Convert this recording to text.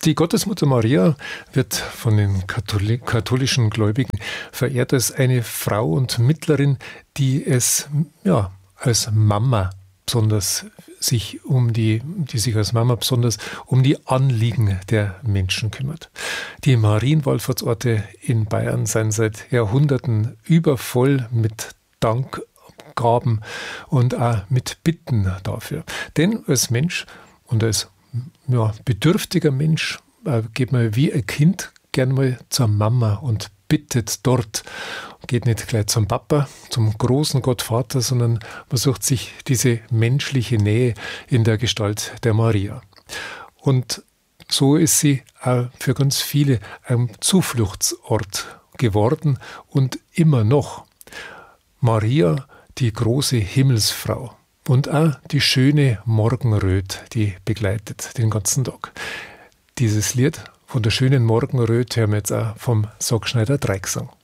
Die Gottesmutter Maria wird von den katholischen Gläubigen verehrt als eine Frau und Mittlerin, die es als Mama besonders sich als Mama besonders um die Anliegen der Menschen kümmert. Die Marienwallfahrtsorte in Bayern sind seit Jahrhunderten übervoll mit Dankgaben und auch mit Bitten dafür. Denn als Mensch und als bedürftiger Mensch geht man wie ein Kind gern mal zur Mama und bittet dort. Geht nicht gleich zum Papa, zum großen Gottvater, sondern man sucht sich diese menschliche Nähe in der Gestalt der Maria. Und so ist sie auch für ganz viele ein Zufluchtsort geworden und immer noch. Maria, die große Himmelsfrau. Und auch die schöne Morgenröt, die begleitet den ganzen Tag. Dieses Lied von der schönen Morgenröt hören wir jetzt auch vom Sackschneider Dreigesang.